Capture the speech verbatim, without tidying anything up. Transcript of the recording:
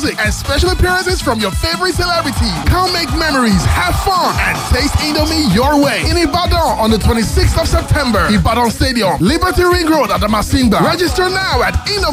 music, and special appearances from your favorite celebrities. Come make memories, have fun, and taste Indomie your way. In Ibadan on the twenty-sixth of September, Ibadan Stadium, Liberty Ring Road at the Masimba. Register now at Indomie.